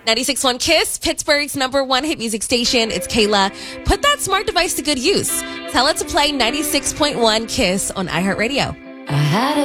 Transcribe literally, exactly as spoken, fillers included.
ninety-six point one Kiss, Pittsburgh's number one hit music station. It's Kayla. Put that smart device to good use. Tell it to play ninety-six point one Kiss on iHeartRadio. I had a